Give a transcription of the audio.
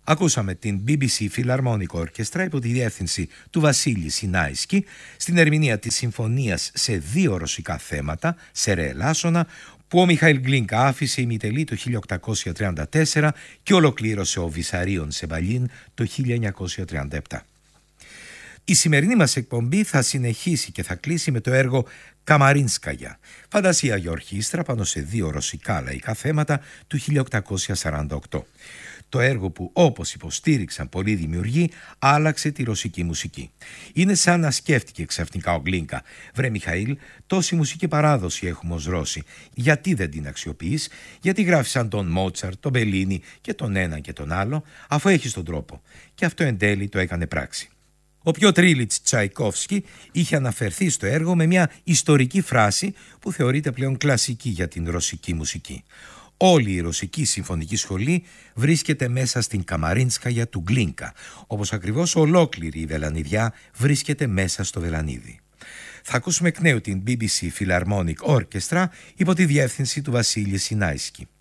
Ακούσαμε την BBC Philharmonic Orchestra υπό τη διεύθυνση του Βασίλη Σινάισκι στην ερμηνεία της συμφωνίας σε 2 ρωσικά θέματα, σε ρε ελάσσονα, που ο Μιχαήλ Γκλίνκα άφησε ημιτελή το 1834 και ολοκλήρωσε ο Βυσαρίων Σεμπαλίν το 1937. Η σημερινή μας εκπομπή θα συνεχίσει και θα κλείσει με το έργο «Καμαρίνσκαγια», φαντασία για ορχήστρα πάνω σε 2 ρωσικά λαϊκά θέματα του 1848. Το έργο που, όπως υποστήριξαν πολλοί δημιουργοί, άλλαξε τη ρωσική μουσική. Είναι σαν να σκέφτηκε ξαφνικά ο Γκλίνκα: «Βρε Μιχαήλ, τόση μουσική παράδοση έχουμε ως Ρώσοι. Γιατί δεν την αξιοποιείς? Γιατί γράφησαν τον Μότσαρτ, τον Μπελίνι και τον ένα και τον άλλο, αφού έχεις τον τρόπο?» Και αυτό εν τέλει το έκανε πράξη. Ο Πιότρ Ήλιτς Τσαϊκόφσκι είχε αναφερθεί στο έργο με μια ιστορική φράση που θεωρείται πλέον κλασική για την ρωσική μουσική. Όλη η ρωσική συμφωνική σχολή βρίσκεται μέσα στην Καμαρίνσκαγια του Γκλίνκα, όπως ακριβώς ολόκληρη η Βελανιδιά βρίσκεται μέσα στο Βελανίδι. Θα ακούσουμε εκ νέου την BBC Philharmonic Orchestra υπό τη διεύθυνση του Βασίλη Σινάισκι.